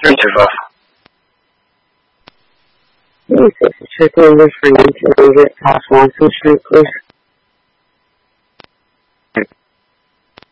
325. Yes, check number for you to get past Watson Street, please.